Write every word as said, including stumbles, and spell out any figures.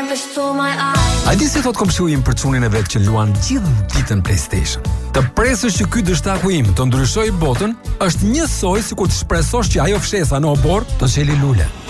never stole my eyes. A di se thot komshiu im për çunin e vet që luan gjithë ditën PlayStation. Të presësh që ky dështaku im të ndryshojë botën është njësoj sikur të shpresosh që ajo fshesa në obor të çeli lule.